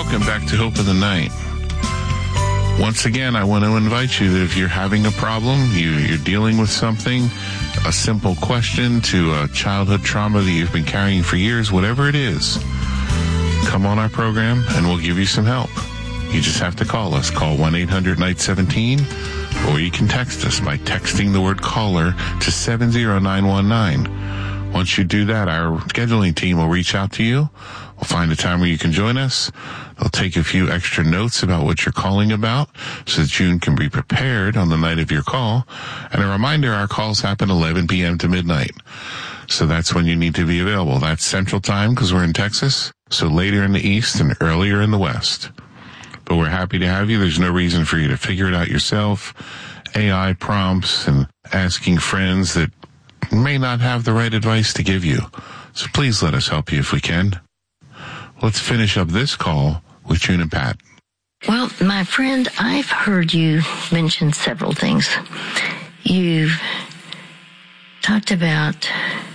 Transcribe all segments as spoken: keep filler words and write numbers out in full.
welcome back to Hope of the Night. Once again, I want to invite you that if you're having a problem, you, you're dealing with something, a simple question to a childhood trauma that you've been carrying for years, whatever it is, come on our program and we'll give you some help. You just have to call us. Call one eight hundred night seventeen, or you can text us by texting the word caller to seven zero nine one nine. Once you do that, our scheduling team will reach out to you. We'll find a time where you can join us. They'll take a few extra notes about what you're calling about so that you can be prepared on the night of your call. And a reminder, our calls happen eleven p.m. to midnight. So that's when you need to be available. That's Central Time because we're in Texas. So later in the East and earlier in the West. But we're happy to have you. There's no reason for you to figure it out yourself. A I prompts and asking friends that may not have the right advice to give you. So please let us help you if we can. Let's finish up this call with June and Pat. Well, my friend, I've heard you mention several things. You've talked about,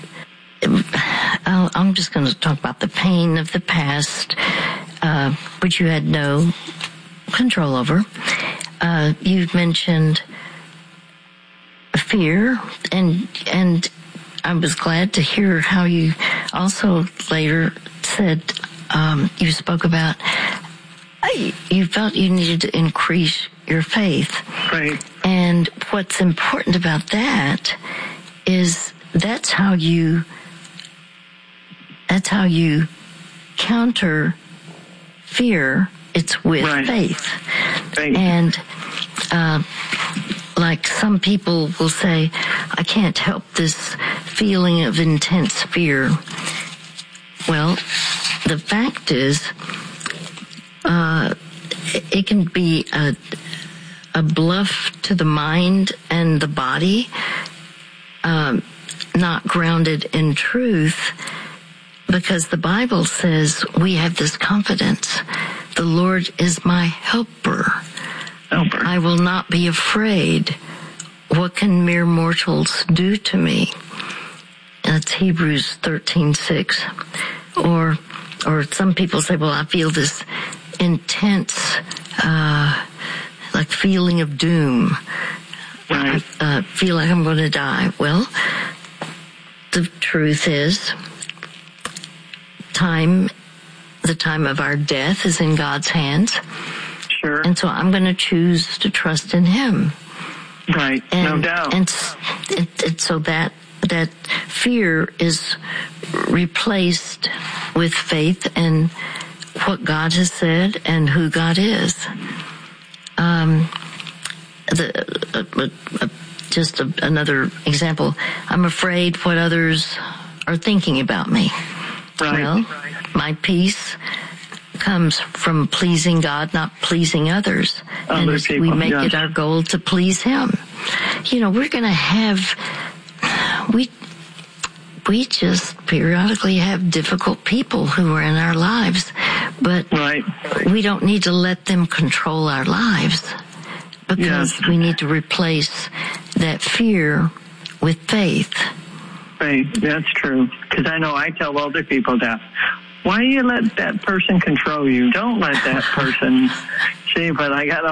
I'll, I'm just going to talk about the pain of the past, uh, which you had no control over. Uh, you've mentioned fear, and and I was glad to hear how you also later said, um, you spoke about, you felt you needed to increase your faith. Right. And what's important about that is that's how you, that's how you counter fear. It's with right. faith. Right. And, uh, like some people will say, I can't help this feeling of intense fear. Well, the fact is, uh, it can be a, a bluff to the mind and the body, um, not grounded in truth, because the Bible says we have this confidence. The Lord is my helper. helper. I will not be afraid. What can mere mortals do to me? That's Hebrews thirteen six. Or, or some people say, well, I feel this intense, uh, like feeling of doom. Right. I uh, feel like I'm going to die. Well, the truth is, time, the time of our death is in God's hands. Sure. And so I'm going to choose to trust in Him. Right. And, no doubt. And, and, and so that, that fear is replaced with faith in what God has said and who God is. Um, the, uh, uh, just a, another example. I'm afraid what others are thinking about me. Right. Well, my peace comes from pleasing God, not pleasing others. Other and people, we make yes. it our goal to please Him. You know, we're going to have, we, we just periodically have difficult people who are in our lives, but right. we don't need to let them control our lives, because yes. we need to replace that fear with faith. Right, that's true. Because I know I tell other people that. Why do you let that person control you? Don't let that person see, but I got